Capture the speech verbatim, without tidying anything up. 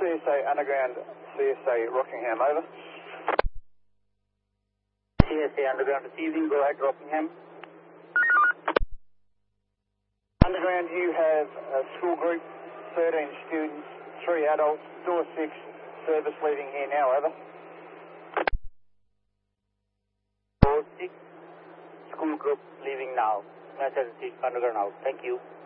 S A Underground, C S A Rockingham, over. C S A Underground receiving, go ahead Rockingham. Underground, you have a school group, thirteen students, three adults, door six, service leaving here now, over. Door six, school group leaving now. Message received, Underground out. Thank you.